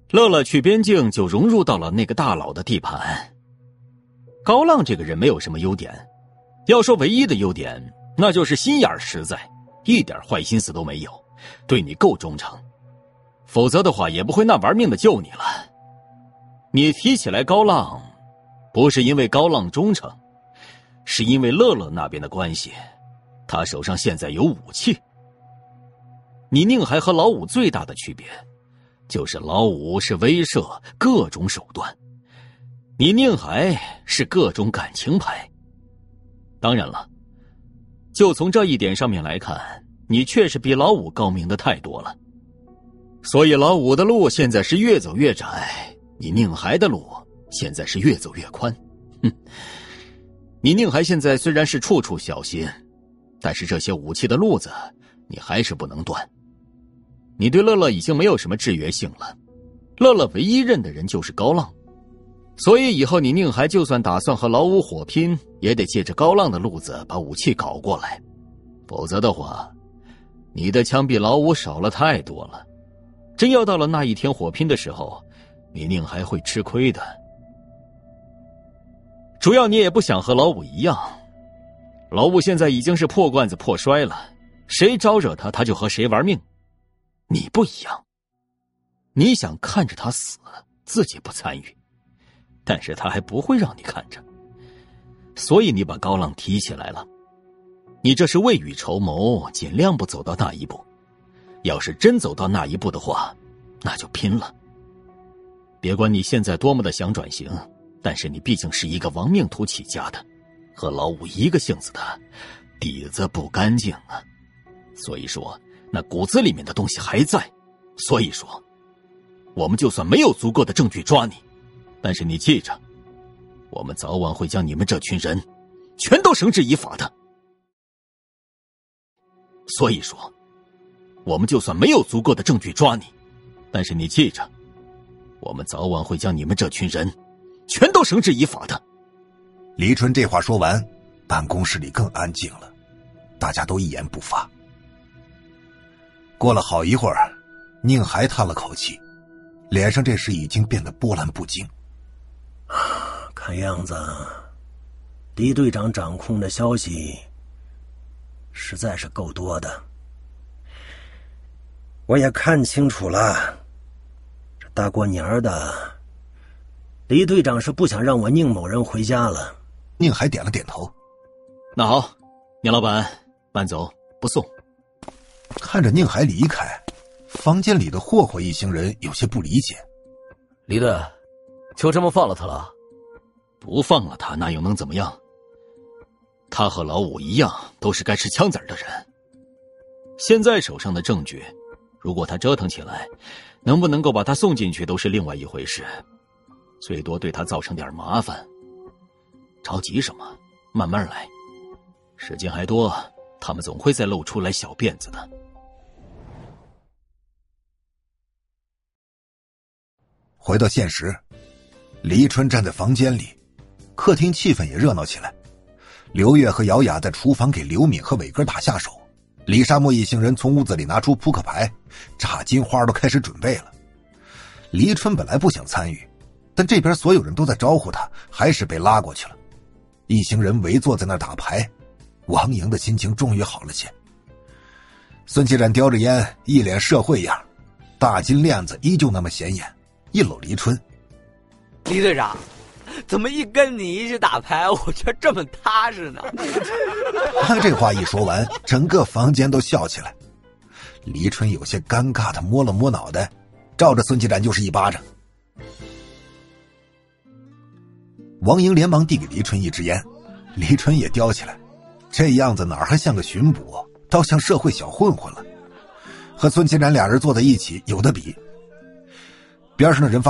乐乐去边境就融入到了那个大佬的地盘。高浪这个人没有什么优点，要说唯一的优点，那就是心眼实在，一点坏心思都没有，对你够忠诚，否则的话也不会那玩命的救你了。你提起来高浪，不是因为高浪忠诚，是因为乐乐那边的关系，他手上现在有武器。你宁海和老五最大的区别，就是老五是威慑各种手段，你宁海是各种感情牌。当然了，就从这一点上面来看，你确实比老五高明的太多了。所以老五的路现在是越走越窄，你宁海的路现在是越走越宽。你宁海现在虽然是处处小心，但是这些武器的路子你还是不能断。你对乐乐已经没有什么制约性了，乐乐唯一认的人就是高浪，所以以后你宁海就算打算和老五火拼，也得借着高浪的路子把武器搞过来，否则的话，你的枪比老五少了太多了。真要到了那一天火拼的时候，你宁海会吃亏的。主要你也不想和老五一样，老五现在已经是破罐子破摔了，谁招惹他，他就和谁玩命。你不一样，你想看着他死，自己不参与，但是他还不会让你看着，所以你把高浪提起来了。你这是未雨绸缪，尽量不走到那一步。要是真走到那一步的话，那就拼了。别管你现在多么的想转型，但是你毕竟是一个亡命徒起家的，和老五一个性子的，底子不干净啊。所以说那骨子里面的东西还在，所以说我们就算没有足够的证据抓你，但是你记着，我们早晚会将你们这群人全都绳之以法的。所以说我们就算没有足够的证据抓你，但是你记着，我们早晚会将你们这群人全都绳之以法的。 黎春这话说完，办公室里更安静了，大家都一言不发。过了好一会儿，宁海叹了口气，脸上这时已经变得波澜不惊。 看样子黎队长掌控的消息实在是够多的。我也看清楚了，这大过年的，黎队长是不想让我宁某人回家了。 宁海点了点头。 那好，宁老板，慢走，不送。 看着宁海离开，房间里的霍霍一行人有些不理解。 黎队，就这么放了他了？ 不放了他，那又能怎么样？他和老五一样，都是该吃枪子的人。现在手上的证据，如果他折腾起来，能不能够把他送进去都是另外一回事，最多对他造成点麻烦。着急什么？慢慢来，时间还多，他们总会再露出来小辫子的。 回到现实，黎春站在房间里，客厅气氛也热闹起来。刘月和姚雅在厨房给刘敏和伟哥打下手，李沙漠一行人从屋子里拿出扑克牌，炸金花都开始准备了。黎春本来不想参与，但这边所有人都在招呼他，还是被拉过去了。一行人围坐在那儿打牌，王莹的心情终于好了些。孙继冉叼着烟，一脸社会样，大金链子依旧那么显眼，一搂黎春。 黎队长，怎么一跟你一起打牌，我觉得这么踏实呢？ 他这话一说完，整个房间都笑起来。黎春有些尴尬的摸了摸脑袋，照着孙继冉就是一巴掌。王莹连忙递给黎春一支烟，黎春也叼起来，这样子哪儿还像个巡捕，倒像社会小混混了。和孙继冉俩人坐在一起有的比。边上的人发